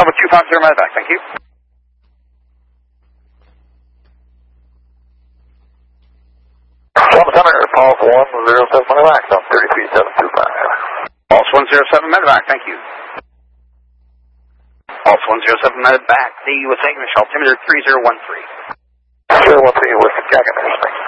Bravo 250 medevac, thank you. Pulse 107 medevac on 33725. Pulse 107 medevac, thank you. Pulse 107 medevac, the West English altimeter 3013. 013 West Jacket, thanks.